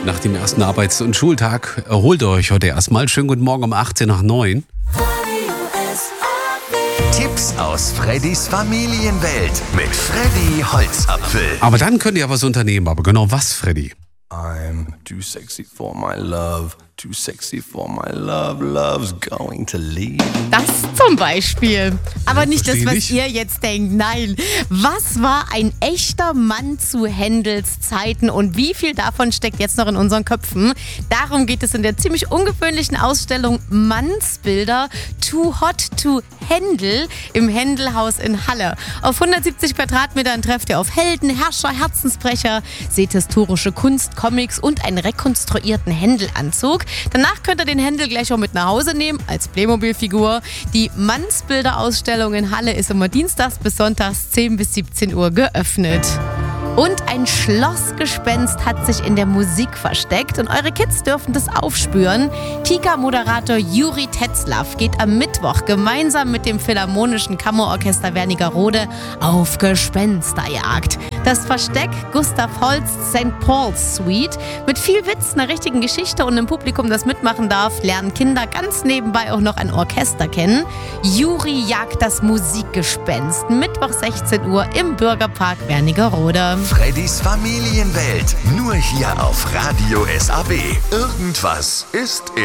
Nach dem ersten Arbeits- und Schultag erholt ihr euch heute erstmal. Schönen guten Morgen um 18 nach 9. Tipps aus Freddys Familienwelt mit Freddy Holzapfel. Aber dann könnt ihr was unternehmen. Aber genau was, Freddy? I'm too sexy for my love, too sexy for my love, love's going to leave. Das zum Beispiel. Aber nicht das, versteh was nicht. ihr jetzt denkt. Nein. Was war ein echter Mann zu Händels Zeiten und wie viel davon steckt jetzt noch in unseren Köpfen? Darum geht es in der ziemlich ungewöhnlichen Ausstellung Mannsbilder Too Hot to Händel im Händelhaus in Halle. Auf 170 Quadratmetern trefft ihr auf Helden, Herrscher, Herzensbrecher, seht historische Kunst, Comics und einen rekonstruierten Händelanzug. Danach könnt ihr den Händel gleich auch mit nach Hause nehmen als Playmobil-Figur. Die Mannsbilder-Ausstellung in Halle ist immer dienstags bis sonntags 10 bis 17 Uhr geöffnet. Und ein Schlossgespenst hat sich in der Musik versteckt und eure Kids dürfen das aufspüren. Kika-Moderator Juri Tetzlaff geht am Mittwoch gemeinsam mit dem Philharmonischen Kammerorchester Wernigerode auf Gespensterjagd. Das Versteck Gustav Holst St. Paul's Suite mit viel Witz, einer richtigen Geschichte und einem Publikum, das mitmachen darf, lernen Kinder ganz nebenbei auch noch ein Orchester kennen. Juri jagt das Musikgespenst. Mittwoch 16 Uhr im Bürgerpark Wernigerode. Freddys Familienwelt. Nur hier auf Radio SAB. Irgendwas ist immer.